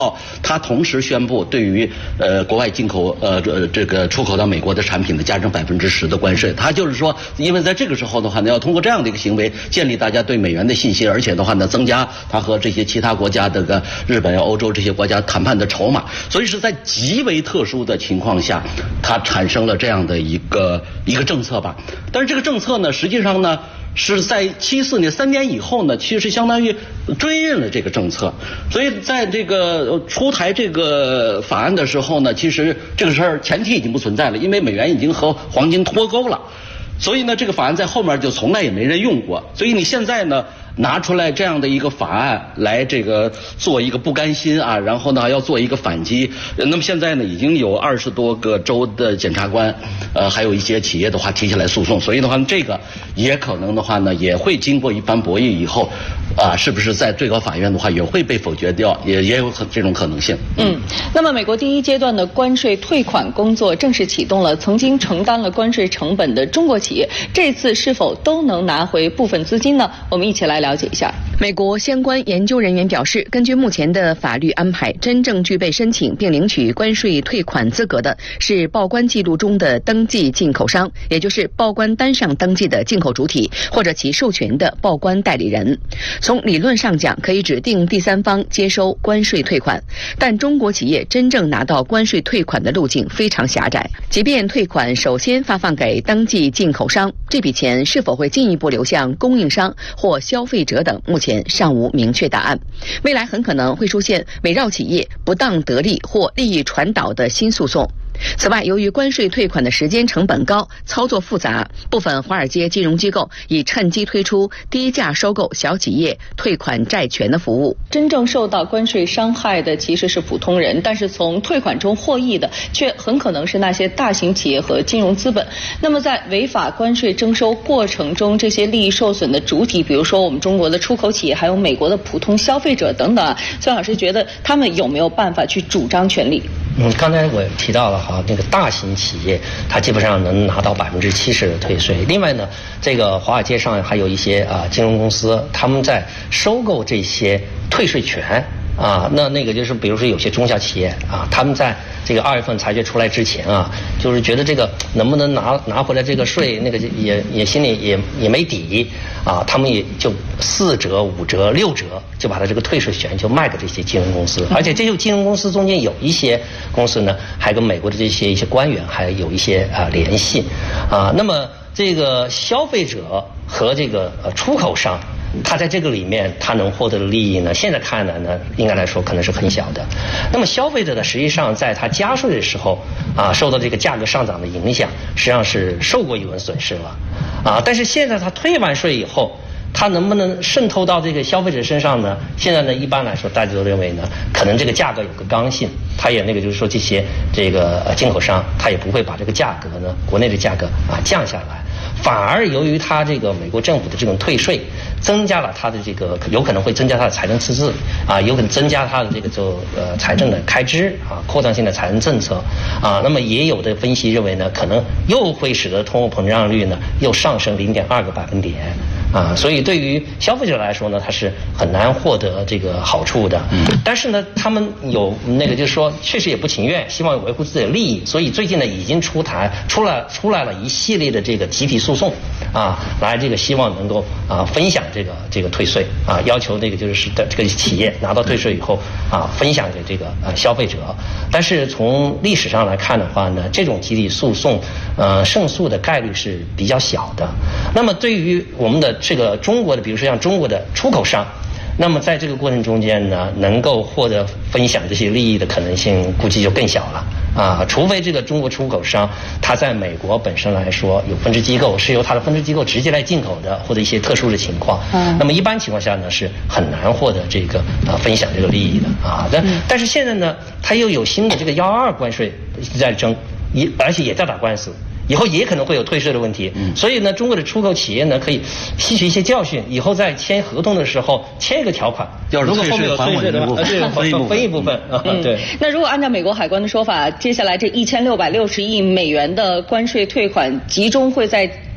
它同时宣布对于国外进口这个出口到美国的产品呢加征10%的关税。它就是说，因为在这个时候的话呢，要通过这样的一个行为建立大家对美元的信心，而且的话呢，增加它和这些其他国家这个日本、欧洲这些国家谈判的筹码。所以是在极为特殊的情况下，它产生了这样的一个政策吧。但是这个政策呢，实际上呢，是在74年3年以后呢，其实相当于追认了这个政策。所以在这个出台这个法案的时候呢，其实这个事儿前提已经不存在了，因为美元已经和黄金脱钩了。所以呢，这个法案在后面就从来也没人用过。所以你现在呢，拿出来这样的一个法案来这个做一个不甘心啊，然后呢要做一个反击。那么现在呢，已经有20多个州的检察官，还有一些企业的话提起来诉讼。所以的话，这个也可能的话呢，也会经过一番博弈以后，是不是在最高法院的话也会被否决掉，也有这种可能性。 那么美国第一阶段的关税退款工作正式启动了，曾经承担了关税成本的中国企业，这次是否都能拿回部分资金呢？我们一起来了解一下。 美国相关研究人员表示，根据目前的法律安排，真正具备申请并领取关税退款资格的是报关记录中的登记进口商，也就是报关单上登记的进口主体或者其授权的报关代理人。从理论上讲，可以指定第三方接收关税退款，但中国企业真正拿到关税退款的路径非常狭窄。即便退款首先发放给登记进口商，这笔钱是否会进一步流向供应商或消费者等，目前尚无明确答案。未来很可能会出现围绕企业不当得利或利益传导的新诉讼。此外，由于关税退款的时间成本高、操作复杂，部分华尔街金融机构已趁机推出低价收购小企业退款债权的服务。 真正受到关税伤害的其实是普通人，但是从退款中获益的却很可能是那些大型企业和金融资本。那么在违法关税征收过程中，这些利益受损的主体，比如说我们中国的出口企业，还有美国的普通消费者等等，孙老师觉得他们有没有办法去主张权利？ 刚才我提到了那个大型企业，它基本上能拿到70%的退税。另外呢，这个华尔街上还有一些金融公司，他们在收购这些退税权。那个就是比如说有些中小企业他们在这个2月份裁决出来之前就是觉得这个能不能拿回来这个税，那个也心里也没底他们也就4折、5折、6折就把它这个退税权就卖给这些金融公司，而且这些金融公司中间有一些公司呢，还跟美国的一些官员还有一些联系那么这个消费者和这个出口商，他在这个里面他能获得的利益呢，现在看来呢，应该来说可能是很小的。那么消费者呢，实际上在他加税的时候受到这个价格上涨的影响，实际上是受过一轮损失了但是现在他退完税以后，它能不能渗透到这个消费者身上呢？现在呢，一般来说大家都认为呢，可能这个价格有个刚性，它也就是说这些这个进口商，他也不会把这个价格呢，国内的价格降下来。反而由于它这个美国政府的这种退税，增加了它的这个有可能会增加它的财政赤字有可能增加它的这个财政的开支扩张性的财政政策那么也有的分析认为呢，可能又会使得通货膨胀率呢又上升0.2个百分点所以对于消费者来说呢，他是很难获得这个好处的。但是呢，他们有就是说，确实也不情愿，希望维护自己的利益，所以最近呢，已经出来了一系列的这个集体诉讼来这个希望能够分享这个退税要求就是这个企业拿到退税以后分享给这个消费者。但是从历史上来看的话呢，这种集体诉讼胜诉的概率是比较小的。那么对于我们的这个中国的，比如说像中国的出口商，那么在这个过程中间呢，能够获得分享这些利益的可能性估计就更小了除非这个中国出口商他在美国本身来说有分支机构，是由他的分支机构直接来进口的，或者一些特殊的情况那么一般情况下呢，是很难获得这个分享这个利益的但是现在呢，他又有新的这个122关税在争，而且也在打官司，以后也可能会有退税的问题所以呢，中国的出口企业呢，可以吸取一些教训，以后在签合同的时候签一个条款，如果后面有退税的话，分一部分对。 那如果按照美国海关的说法，接下来这1660亿美元的关税退款集中会在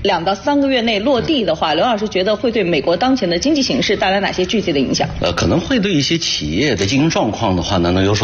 2到3个月内落地的话，刘老师觉得会对美国当前的经济形势带来哪些具体的影响？ 可能会对一些企业的经营状况的话呢，能有所